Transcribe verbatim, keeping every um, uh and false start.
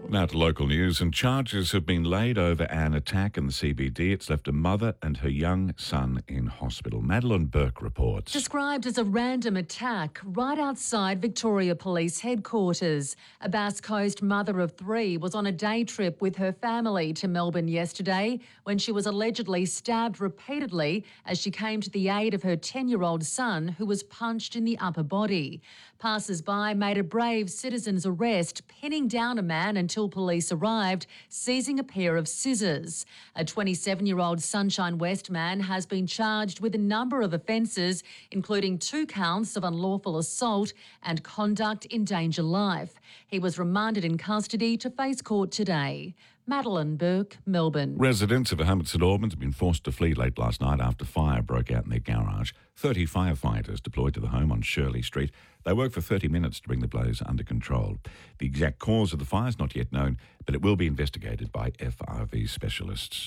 Now to local news, and charges have been laid over an attack in the C B D. It's left a mother and her young son in hospital. Madeline Burke reports. Described as a random attack right outside Victoria Police headquarters. A Bass Coast mother of three was on a day trip with her family to Melbourne yesterday when she was allegedly stabbed repeatedly as she came to the aid of her ten-year-old son who was punched in the upper body. Passers-by made a brave citizen's arrest, pinning down a man until police arrived, seizing a pair of scissors. A twenty-seven-year-old Sunshine West man has been charged with a number of offences, including two counts of unlawful assault and conduct in danger life. He was remanded in custody to face court today. Madeline Burke, Melbourne. Residents of Ahmed St Albans have been forced to flee late last night after fire broke out in their garage. thirty firefighters deployed to the home on Shirley Street. They worked for thirty minutes to bring the blaze under control. The exact cause of the fire is not yet known, but it will be investigated by F R V specialists.